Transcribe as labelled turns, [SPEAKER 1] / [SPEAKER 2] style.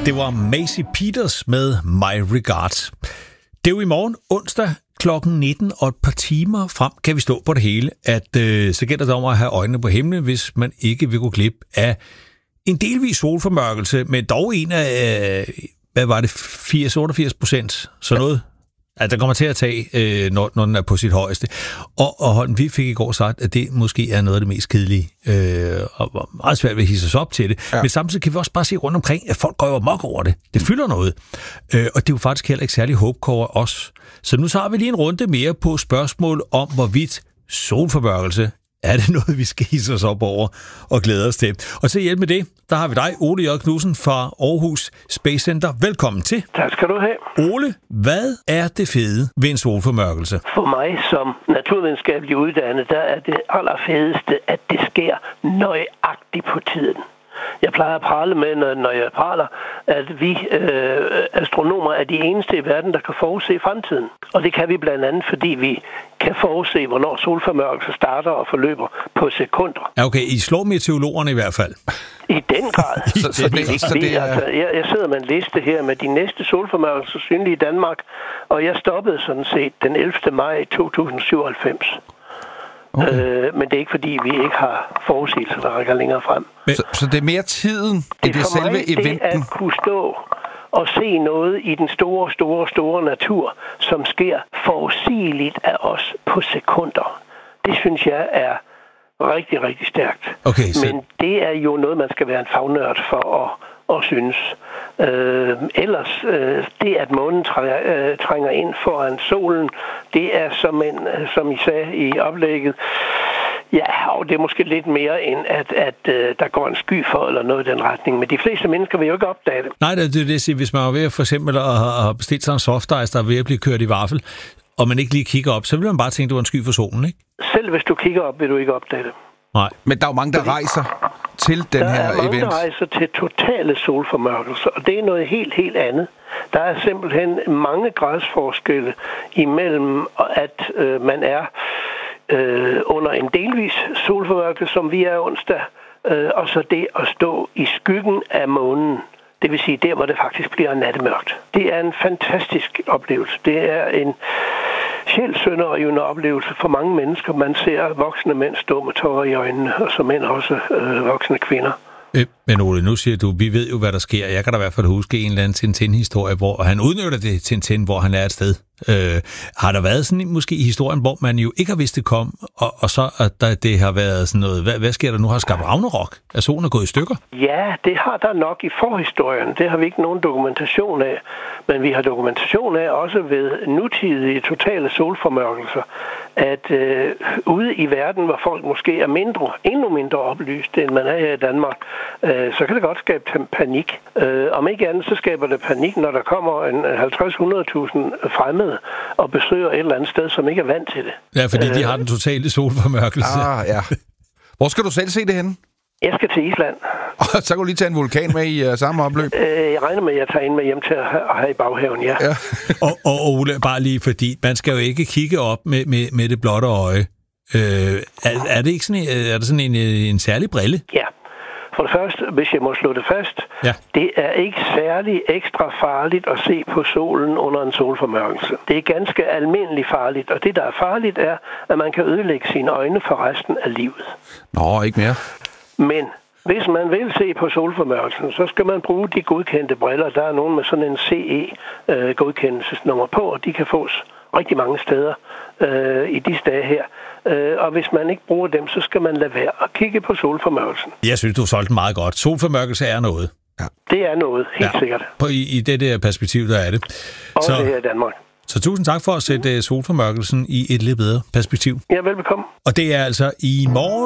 [SPEAKER 1] Det var Maisie Peters med My Regards. Det er jo i morgen onsdag klokken 19 og et par timer frem kan vi stå på det hele, at så gælder det om at have øjnene på himlen, hvis man ikke vil gå glip af en delvis solformørkelse, men dog en af, hvad var det, 80-88%, så noget, at der kommer til at tage, når den er på sit højeste. Og Holm, vi fik i går sagt, at det måske er noget af det mest kedelige, og meget svært ved at hisse os op til det. Ja. Men samtidig kan vi også bare se rundt omkring, at folk går jo amok over det. Det fylder noget. Og det er jo faktisk heller ikke særlig håbkår os. Så nu tager vi lige en runde mere på spørgsmål om, hvorvidt solformørkelse er det noget, vi skal hisse os op over og glæde os til. Og til at hjælpe med det, der har vi dig, Ole J. Knudsen fra Aarhus Space Center. Velkommen til.
[SPEAKER 2] Tak skal du have.
[SPEAKER 1] Ole, hvad er det fede ved en solformørkelse?
[SPEAKER 2] For mig som naturvidenskabelig uddannet, der er det allerfedeste, at det sker nøjagtigt på tiden. Jeg plejer at prale med, når jeg praler, at vi astronomer er de eneste i verden, der kan forudse fremtiden. Og det kan vi blandt andet, fordi vi kan forudse, hvornår solformørkelse starter og forløber på sekunder.
[SPEAKER 1] Ja, okay. I slår meteorologerne i hvert fald.
[SPEAKER 2] I den grad. Jeg sidder med en liste her med de næste solformørkelser synlige i Danmark, og jeg stoppede sådan set den 11. maj 2097. Okay. Men det er ikke fordi, vi ikke har forudsigelser, der rækker længere frem.
[SPEAKER 3] Så det er mere tiden, end det selve eventen?
[SPEAKER 2] Det er at kunne stå og se noget i den store natur, som sker forudsigeligt af os på sekunder. Det synes jeg er rigtig, rigtig stærkt.
[SPEAKER 1] Okay, så...
[SPEAKER 2] Men det er jo noget, man skal være en fagnørd for at synes. Ellers, det at månen trænger ind foran solen, det er som I sagde i oplægget, ja, og det er måske lidt mere end, at der går en sky for eller noget i den retning. Men de fleste mennesker vil jo ikke opdage det.
[SPEAKER 1] Nej, det er det at sige, hvis man er ved for eksempel at have bestilt sig en softice, der er ved at blive kørt i vaffel, og man ikke lige kigger op, så vil man bare tænke, at det var en sky for solen, ikke?
[SPEAKER 2] Selv hvis du kigger op, vil du ikke opdage det.
[SPEAKER 1] Nej.
[SPEAKER 3] Men der er jo mange, der rejser til den her event. Der er mange, der rejser
[SPEAKER 2] til totale solformørkelser, og det er noget helt andet. Der er simpelthen mange gradsforskelle imellem, at man er under en delvis solformørkelse, som vi er onsdag, og så det at stå i skyggen af månen. Det vil sige der, hvor det faktisk bliver nattemørkt. Det er en fantastisk oplevelse. Det er en sjælsønderrivende oplevelse for mange mennesker. Man ser voksne mænd stå med tårer i øjnene, og så mænd også voksne kvinder.
[SPEAKER 1] Men Ole, nu siger du, vi ved jo, hvad der sker. Jeg kan da i hvert fald huske en eller anden Tintin-historie, hvor han udnytter det Tintin, hvor han er et sted. Har der været sådan måske i historien, hvor man jo ikke har vidst, det kom, og så at det har været sådan noget, hvad sker der nu? Har skabt Ragnarok? Er solen gået i stykker?
[SPEAKER 2] Ja, det har der nok i forhistorien. Det har vi ikke nogen dokumentation af. Men vi har dokumentation af også ved nutidige totale solformørkelser, at ude i verden, hvor folk måske er endnu mindre oplyst, end man er her i Danmark, så kan det godt skabe panik. Om ikke andet, så skaber det panik, når der kommer en 50-100.000 fremmede og besøger et eller andet sted, som ikke er vant til det.
[SPEAKER 1] Ja, fordi de har den totale solformørkelse.
[SPEAKER 3] Ja. Hvor skal du selv se det henne?
[SPEAKER 2] Jeg skal til Island.
[SPEAKER 3] Så kan du lige tage en vulkan med i samme opløb?
[SPEAKER 2] Jeg regner med, at jeg tager en med hjem til at have i baghaven, ja.
[SPEAKER 1] Og Ole, bare lige fordi, man skal jo ikke kigge op med det blotte øje. Er det ikke sådan en særlig brille?
[SPEAKER 2] Ja. For det første, hvis jeg må slå det fast, Det er ikke særlig ekstra farligt at se på solen under en solformørkelse. Det er ganske almindeligt farligt, og det, der er farligt, er, at man kan ødelægge sine øjne for resten af livet.
[SPEAKER 3] Nå, ikke mere.
[SPEAKER 2] Men hvis man vil se på solformørkelsen, så skal man bruge de godkendte briller. Der er nogen med sådan en CE-godkendelsesnummer på, og de kan fås rigtig mange steder i disse dage her. Og hvis man ikke bruger dem, så skal man lade være at kigge på solformørkelsen.
[SPEAKER 1] Jeg synes, du solgte meget godt. Solformørkelse er noget.
[SPEAKER 2] Ja. Det er noget, helt sikkert.
[SPEAKER 1] I det der perspektiv, der er det.
[SPEAKER 2] Og det her i Danmark.
[SPEAKER 1] Så tusind tak for at sætte solformørkelsen i et lidt bedre perspektiv.
[SPEAKER 2] Ja, velbekomme.
[SPEAKER 1] Og det er altså i morgen.